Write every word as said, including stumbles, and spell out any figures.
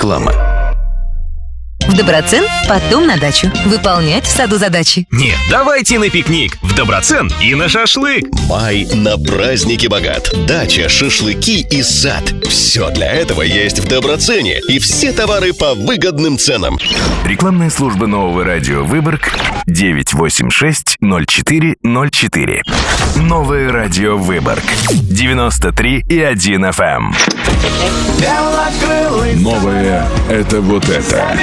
Реклама. В Доброцен, потом на дачу. Выполнять в саду задачи. Нет, давайте на пикник. В Доброцен и на шашлык. Май на праздники богат. Дача, шашлыки и сад. Все для этого есть в Доброцене. И все товары по выгодным ценам. Рекламная служба нового радио Выборг девять восемь шесть ноль четыре ноль четыре. Новое радио Выборг девяносто три и один эф эм. Новое — это вот это.